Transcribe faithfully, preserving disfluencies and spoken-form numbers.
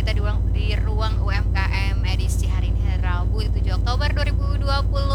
kita di ruang di ruang U M K M edisi hari ini hari Rabu tujuh Oktober dua ribu dua puluh